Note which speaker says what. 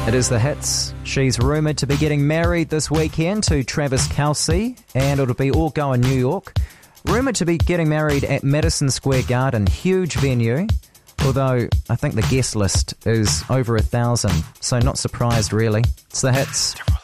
Speaker 1: It is the hits. She's rumoured to be getting married this weekend to Travis Kelce, and it'll be all go in New York. Rumoured to be getting married at Madison Square Garden, huge venue, although I think the guest list is over 1,000, so not surprised really. It's the hits.